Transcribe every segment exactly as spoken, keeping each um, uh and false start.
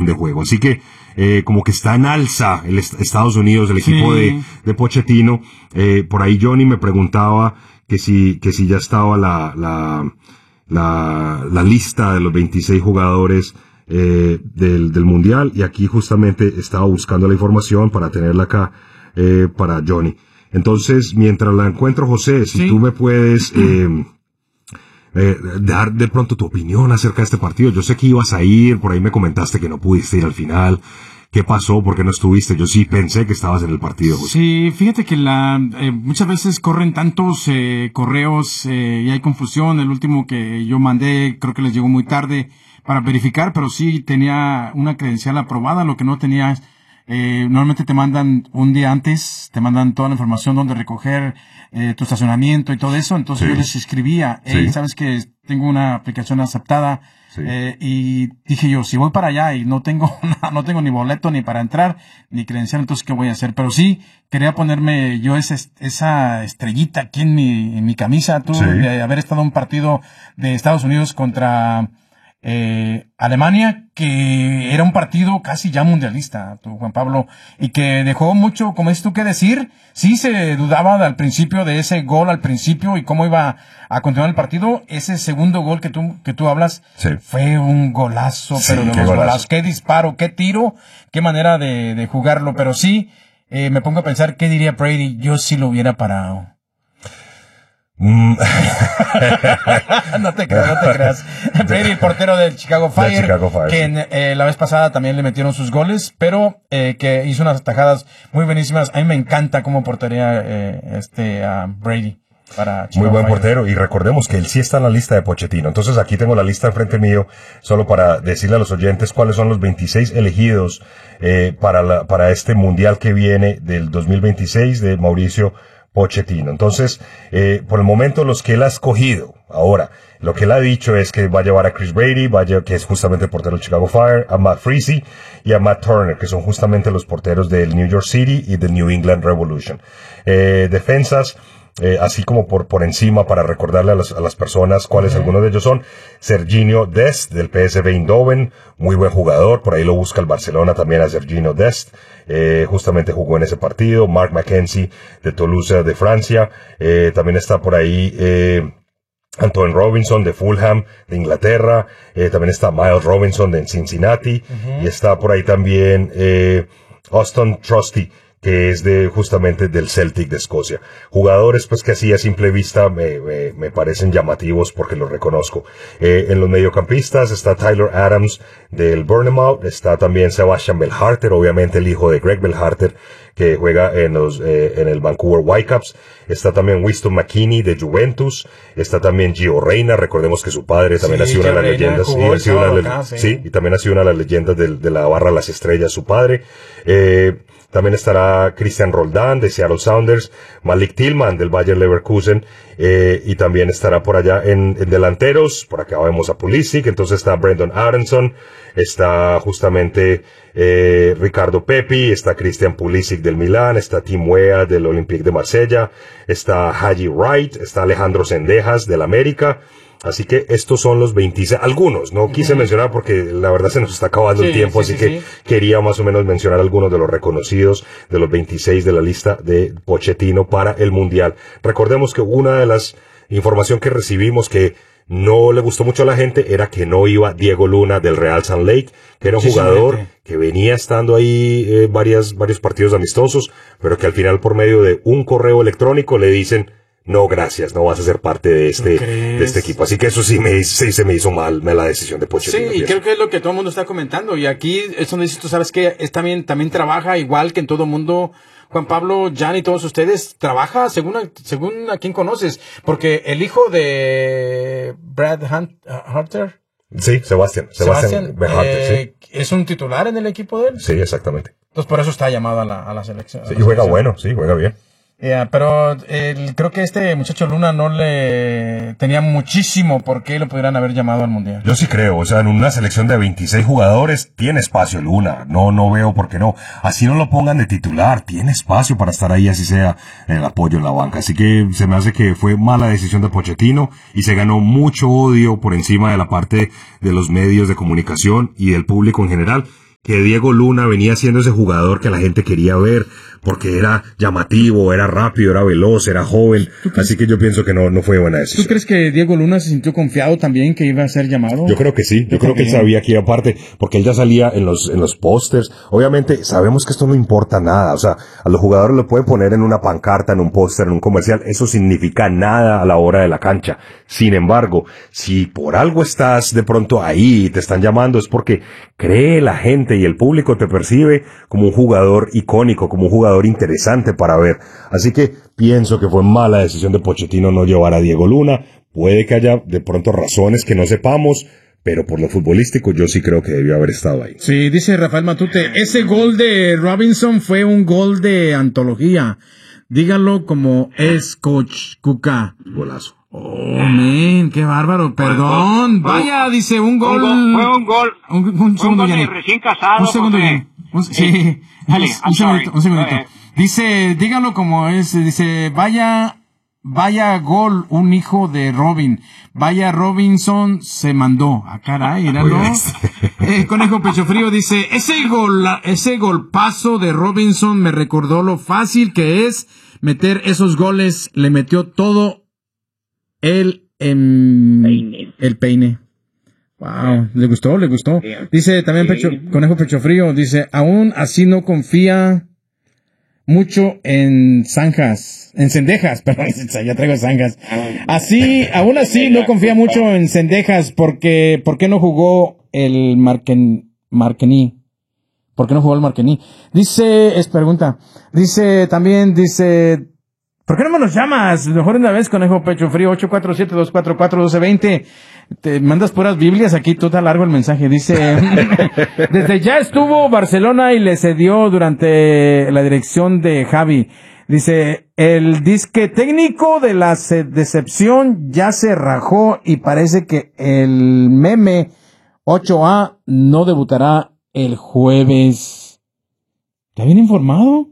de juego. Así que, eh, como que está en alza el est- Estados Unidos, el equipo Sí. de, de Pochettino. Eh, por ahí Johnny me preguntaba que si, que si ya estaba la, la, la, la lista de los veintiséis jugadores eh, del, del Mundial, y aquí justamente estaba buscando la información para tenerla acá, eh, para Johnny. Entonces, mientras la encuentro, José, si Sí. tú me puedes, eh, eh, dar de pronto tu opinión acerca de este partido. Yo sé que ibas a ir, por ahí me comentaste que no pudiste ir al final. ¿Qué pasó? ¿Por qué no estuviste? Yo sí pensé que estabas en el partido, José. Sí, fíjate que la eh, muchas veces corren tantos eh, correos eh, y hay confusión. El último que yo mandé creo que les llegó muy tarde para verificar, pero sí tenía una credencial aprobada. Lo que no tenía, eh, normalmente te mandan un día antes, te mandan toda la información donde recoger eh, tu estacionamiento y todo eso. Entonces Sí. yo les escribía, hey, Sí. sabes que tengo una aplicación aceptada. Sí. Eh, y dije yo, si voy para allá y no tengo no tengo ni boleto ni para entrar, ni credencial, entonces ¿qué voy a hacer? Pero sí, quería ponerme yo esa, esa estrellita aquí en mi, en mi camisa, tú, Sí. de haber estado en un partido de Estados Unidos contra eh, Alemania, que era un partido casi ya mundialista, tú, Juan Pablo, y que dejó mucho, como dices tú, que decir. Sí se dudaba al principio de ese gol al principio y cómo iba a continuar el partido. Ese segundo gol que tú, que tú hablas, Sí. fue un golazo, Sí, pero de qué los golazo. golazos. Qué disparo, qué tiro, qué manera de, de jugarlo. Pero sí, eh, me pongo a pensar, ¿qué diría Brady? Yo sí lo hubiera parado. Mm. no te creas, no te creas. Brady, el portero del Chicago Fire, Del Chicago Fire, que sí. en, eh, la vez pasada también le metieron sus goles, pero eh, que hizo unas atajadas muy buenísimas. A mí me encanta cómo portería eh, este a Brady para Chicago Muy buen Fire. portero, y recordemos que él sí está en la lista de Pochettino. Entonces aquí tengo la lista enfrente mío, solo para decirle a los oyentes cuáles son los veintiséis elegidos eh, para, la, para este mundial que viene del dos mil veintiséis de Mauricio Pochettino. Entonces, eh, por el momento los que él ha escogido, ahora, lo que él ha dicho es que va a llevar a Chris Brady, va a llevar, que es justamente el portero del Chicago Fire, a Matt Freese y a Matt Turner, que son justamente los porteros del New York City y del New England Revolution. Eh, defensas, Eh, así como por por encima, para recordarle a las, a las personas cuáles Uh-huh. algunos de ellos son: Serginho Dest del P S V Eindhoven, muy buen jugador, por ahí lo busca el Barcelona también a Serginho Dest, eh, justamente jugó en ese partido. Mark McKenzie de Toulouse de Francia, eh, también está por ahí eh, Antoine Robinson de Fulham de Inglaterra, eh, también está Miles Robinson de Cincinnati, Uh-huh. y está por ahí también eh, Austin Trusty, que es de justamente del Celtic de Escocia. Jugadores pues que así a simple vista me, me, me parecen llamativos porque los reconozco. Eh, en los mediocampistas está Tyler Adams del Bournemouth, está también Sebastian Belharter, obviamente el hijo de Greg Belharter, que juega en los eh, en el Vancouver Whitecaps. Está también Winston McKennie de Juventus, está también Gio Reyna, recordemos que su padre también Sí, ha sido una de las Gio Reyna leyendas, jugó y ha el sido una de sábado las- acá, sí. sí, y también ha sido una de las leyendas de, de la barra Las Estrellas, su padre. Eh, También estará Christian Roldan de Seattle Sounders, Malik Tillman del Bayer Leverkusen, eh, y también estará por allá en, en delanteros, por acá vemos a Pulisic, entonces está Brendan Aronson, está justamente eh, Ricardo Pepi, está Christian Pulisic del Milán, está Tim Weah del Olympique de Marsella, está Haji Wright, está Alejandro Sendejas del América. Así que estos son los veintiséis, algunos, no quise Ujú. mencionar porque la verdad se nos está acabando Sí, el tiempo, sí, así sí, que sí. quería más o menos mencionar algunos de los reconocidos de los veintiséis de la lista de Pochettino para el Mundial. Recordemos que una de las información que recibimos que no le gustó mucho a la gente era que no iba Diego Luna del Real Salt Lake, que era un Muchísima jugador gente. que venía estando ahí eh, varias, varios partidos amistosos, pero que al final por medio de un correo electrónico le dicen: no, gracias, no vas a ser parte de este, crees? de este equipo. Así que eso sí me, sí se me hizo mal, me la decisión de Sí, Pochettino. y pienso. creo que es lo que todo el mundo está comentando. Y aquí es donde dices, tú sabes que es también, también trabaja igual que en todo mundo. Juan Pablo, Jan y todos ustedes, trabaja según a, según a quién conoces. Porque el hijo de Brad Hunt, uh, Hunter, Sí, Sebastián, Sebastián, Sebastián, Berhalter, eh, es un titular en el equipo de él. sí. Sí, exactamente. Entonces por eso está llamado a la, a la selección. a Sí, la y juega selección. bueno, sí, juega bien. Yeah, pero el, creo que este muchacho Luna no le tenía muchísimo por qué lo pudieran haber llamado al Mundial. Yo sí creo, o sea, en una selección de veintiséis jugadores tiene espacio Luna, no no veo por qué no. Así no lo pongan de titular, tiene espacio para estar ahí, así sea el apoyo en la banca. Así que se me hace que fue mala decisión de Pochettino y se ganó mucho odio por encima de la parte de los medios de comunicación y del público en general, que Diego Luna venía siendo ese jugador que la gente quería ver, porque era llamativo, era rápido, era veloz, era joven, así que yo pienso que no, no fue buena decisión. ¿Tú crees que Diego Luna se sintió confiado también que iba a ser llamado? Yo creo que sí, yo, yo creo también. que él sabía que iba aparte, porque él ya salía en los, en los pósters. Obviamente sabemos que esto no importa nada, o sea, a los jugadores lo pueden poner en una pancarta, en un póster, en un comercial, eso significa nada a la hora de la cancha. Sin embargo, si por algo estás de pronto ahí y te están llamando, es porque cree la gente y el público te percibe como un jugador icónico, como un jugador interesante para ver. Así que pienso que fue mala decisión de Pochettino no llevar a Diego Luna. Puede que haya de pronto razones que no sepamos, pero por lo futbolístico yo sí creo que debió haber estado ahí. Sí, dice Rafael Matute, ese gol de Robinson fue un gol de antología. Dígalo como es, Coach Cuca. Golazo. Oh, man, qué bárbaro, perdón. Vaya, dice un gol. Un gol fue un gol. Un, un segundo, un gol Yanni. de recién casado. Un segundo, Yanni. Un, sí, Dale, un, un segundito, un segundito. Dice, dígalo como es, dice, vaya, vaya gol, un hijo de Robin. Vaya Robinson se mandó. Ah, caray, míralo. eh, Conejo Pecho Frío dice, ese gol, ese golpazo de Robinson me recordó lo fácil que es meter esos goles. Le metió todo el, em, peine. el peine. Wow, le gustó, le gustó. Dice también Pecho, Conejo Pecho Frío, dice, aún así no confía mucho en zanjas, en cendejas, perdón, ya traigo zanjas. Así, aún así no confía mucho en cendejas, porque, ¿por qué no jugó el Marquen, Marquení? ¿Por qué no jugó el Marquení? Dice, es pregunta, dice también, dice, ¿por qué no me los llamas? Mejor una vez, Conejo Pecho Frío, ocho cuatro siete, dos cuatro cuatro, uno dos dos cero. Te mandas puras Biblias aquí, todo está largo el mensaje. Dice, desde ya estuvo Barcelona y le cedió durante la dirección de Javi. Dice, el disque técnico de la decepción ya se rajó y parece que el meme ocho A no debutará el jueves. ¿Está bien informado?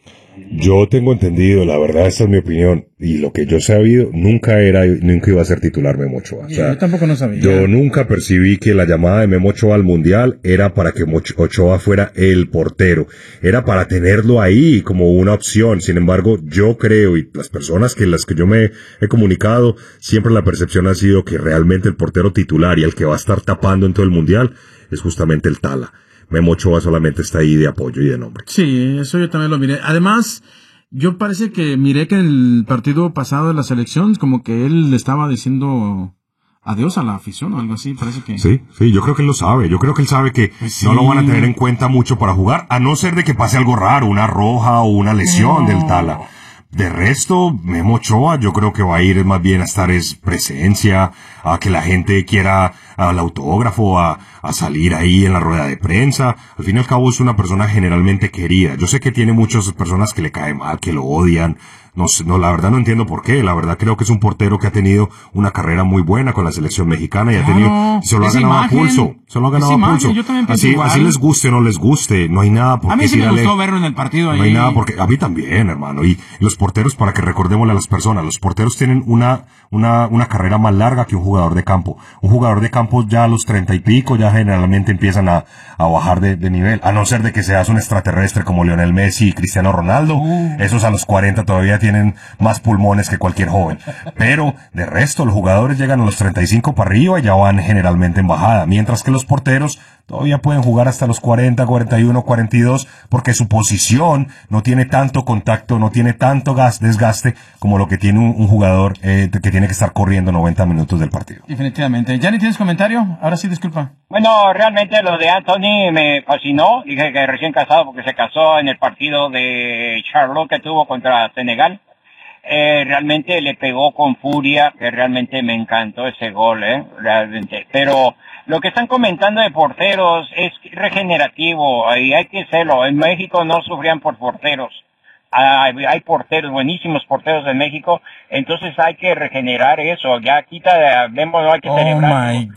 Yo tengo entendido, la verdad, esta es mi opinión, y lo que yo he sabido, nunca era, nunca iba a ser titular Memo Ochoa. O sea, yo tampoco no sabía. Yo nunca percibí que la llamada de Memo Ochoa al Mundial era para que Ochoa fuera el portero, era para tenerlo ahí como una opción. Sin embargo, yo creo, y las personas que las que yo me he comunicado, siempre la percepción ha sido que realmente el portero titular y el que va a estar tapando en todo el Mundial es justamente el Tala. Memo Ochoa solamente está ahí de apoyo y de nombre. Sí, eso yo también lo miré. Además, yo parece que miré que en el partido pasado de la selección, como que él le estaba diciendo adiós a la afición o algo así, parece que... Sí, sí, yo creo que él lo sabe. Yo creo que él sabe que pues sí. No lo van a tener en cuenta mucho para jugar, a no ser de que pase algo raro, una roja o una lesión no. del Tala. De resto, Memo Ochoa yo creo que va a ir más bien a estar es presencia, a que la gente quiera al autógrafo, a, a salir ahí en la rueda de prensa. Al fin y al cabo es una persona generalmente querida. Yo sé que tiene muchas personas que le caen mal, que lo odian. No, no, la verdad no entiendo por qué. La verdad creo que es un portero que ha tenido una carrera muy buena con la selección mexicana y ha tenido, claro, se lo ha ganado imagen, a pulso. Se lo ha ganado a pulso. Así, así les guste o no les guste. No hay nada por qué. A mí sí me gustó verlo en el partido ahí. No hay nada porque, a mí también, hermano. Y los porteros, para que recordémosle a las personas, los porteros tienen una, una, una carrera más larga que un jugador de campo. Un jugador de campo ya a los treinta y pico ya generalmente empiezan a, a bajar de, de nivel. A no ser de que seas un extraterrestre como Lionel Messi y Cristiano Ronaldo. Uh. Esos a los cuarenta todavía tienen más pulmones que cualquier joven. Pero, de resto, los jugadores llegan a los treinta y cinco para arriba y ya van generalmente en bajada. Mientras que los porteros todavía pueden jugar hasta los cuarenta, cuarenta y uno, cuarenta y dos, porque su posición no tiene tanto contacto, no tiene tanto gas, desgaste como lo que tiene un, un jugador eh, que tiene que estar corriendo noventa minutos del partido. Definitivamente. Yanni, ¿tienes comentario? Ahora sí, disculpa. Bueno, realmente lo de Anthony me fascinó. Dije que recién casado porque se casó en el partido de Charlotte que tuvo contra Senegal. Eh, realmente le pegó con furia, que realmente me encantó ese gol, eh, realmente. Pero lo que están comentando de porteros es regenerativo y hay que hacerlo. En México no sufrían por porteros. Hay, hay porteros, buenísimos porteros en México, entonces hay que regenerar eso. Ya quita, hablemos, no hay que oh celebrar. My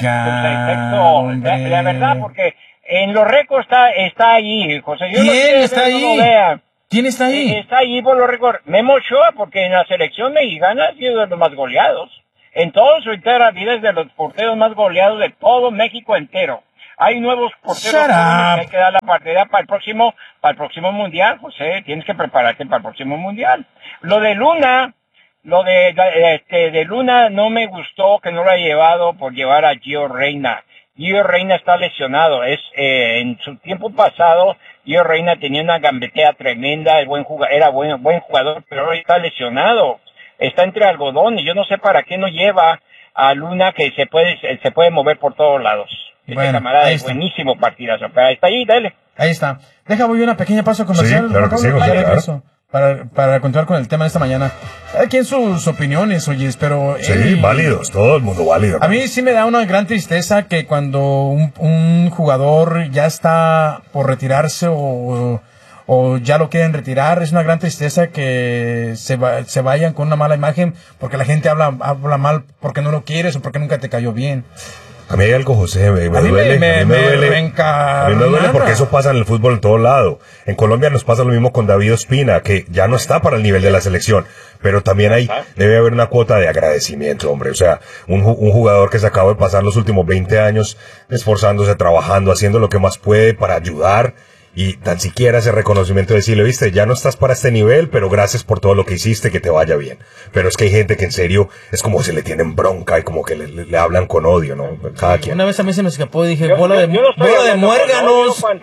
God, la, la verdad, porque en los récords está, está ahí, José. Yo ¿Quién no está ahí? No ¿Quién está ahí? Está ahí por los récords. Memo Ochoa, porque en la selección mexicana ha sido de los más goleados. En toda su entera vida es de los porteros más goleados de todo México entero. Hay nuevos porteros Shut que up. hay que dar la partida para el próximo, para el próximo mundial, José. Tienes que prepararte para el próximo mundial. Lo de Luna, lo de, este, de Luna no me gustó que no lo haya llevado por llevar a Gio Reyna. Gio Reyna está lesionado. Es, eh, en su tiempo pasado, Gio Reyna tenía una gambetea tremenda, buen jugador, era buen, buen jugador, pero ahora está lesionado. Está entre algodones. Yo no sé para qué no lleva a Luna, que se puede, se puede mover por todos lados. Este Bueno, camarada ahí es está. buenísimo partidazo. Pero está ahí, dale. Ahí está. Deja, voy a una pequeña pausa comercial. Sí, claro que Juan sí, Pablo, José, ya claro. regreso, Para, para continuar con el tema de esta mañana. Cada quien sus opiniones, oyes, pero... Sí, eh, válidos, todo el mundo válido. A mí sí me da una gran tristeza que cuando un, un jugador ya está por retirarse o, o ya lo quieren retirar, es una gran tristeza que se, va, se vayan con una mala imagen porque la gente habla, habla mal porque no lo quieres o porque nunca te cayó bien. A mí hay algo, José, me, me A mí me- duele. me- a mí me, me duele. reencarnana. A mí me duele porque eso pasa en el fútbol en todo lado. En Colombia nos pasa lo mismo con David Ospina, que ya no está para el nivel de la selección. Pero también ahí debe haber una cuota de agradecimiento, hombre. O sea, un, ju- un jugador que se acaba de pasar los últimos veinte años esforzándose, trabajando, haciendo lo que más puede para ayudar. Y tan siquiera ese reconocimiento de decirle, viste, ya no estás para este nivel, pero gracias por todo lo que hiciste, que te vaya bien. Pero es que hay gente que en serio es como si le tienen bronca y como que le, le- le hablan con odio, ¿no? Cada quien. Una vez a mí se me escapó y dije, Yo- bola yo- de, yo no estoy bola de hablando con muérganos. odio, Juan.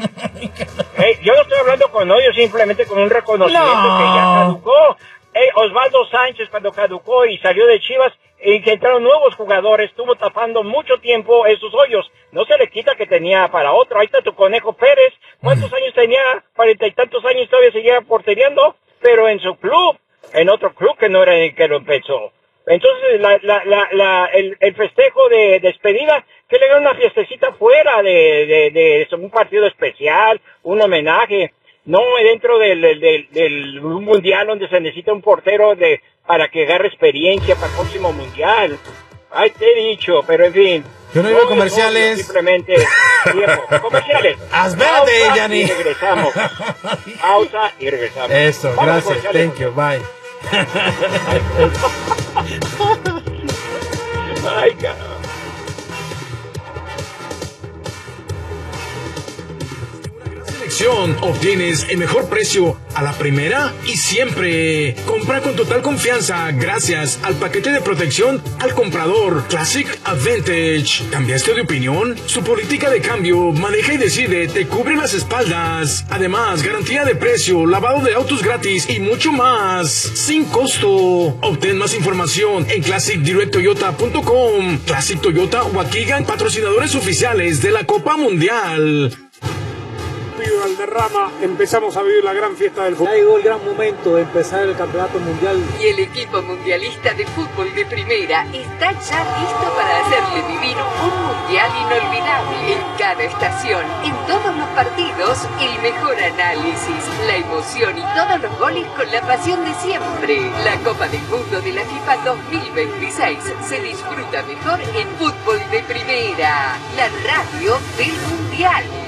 Eh, yo no estoy hablando con odio, simplemente con un reconocimiento No. que ya caducó. Eh, Osvaldo Sánchez, cuando caducó y salió de Chivas, y que entraron nuevos jugadores, estuvo tapando mucho tiempo esos hoyos. No se le quita que tenía para otro. Ahí está tu Conejo Pérez. ¿Cuántos años tenía? Cuarenta y tantos años todavía seguía portereando, pero en su club, en otro club que no era el que lo empezó. Entonces, la, la, la, la, el, el festejo de despedida, que le dieron una fiestecita fuera de, de, de, de un partido especial, un homenaje. No dentro del, del, del, del un mundial donde se necesita un portero de para que agarre experiencia para el próximo mundial. Ay, te he dicho, pero en fin. Yo no iba a es comerciales. odio, simplemente tiempo. Comerciales. Espérate, Pausa Yanni. y regresamos. Pausa y regresamos. Eso, Vamos a gracias. comerciales. Thank you. Bye. Ay, caramba. Selección, obtienes el mejor precio a la primera y siempre. Compra con total confianza gracias al paquete de protección al comprador Classic Advantage. ¿Cambiaste de opinión? Su política de cambio, maneja y decide, te cubre las espaldas. Además, garantía de precio, lavado de autos gratis y mucho más. Sin costo. Obtén más información en classic direct toyota punto com. Classic Toyota Waukegan, patrocinadores oficiales de la Copa Mundial. Valderrama, empezamos a vivir la gran fiesta del fútbol. Ya llegó el gran momento de empezar el campeonato mundial. Y el equipo mundialista de fútbol de primera está ya listo para hacerle vivir un mundial inolvidable. En cada estación, en todos los partidos, el mejor análisis, la emoción y todos los goles con la pasión de siempre. La Copa del Mundo de la FIFA dos mil veintiséis se disfruta mejor en fútbol de primera, la radio del mundial.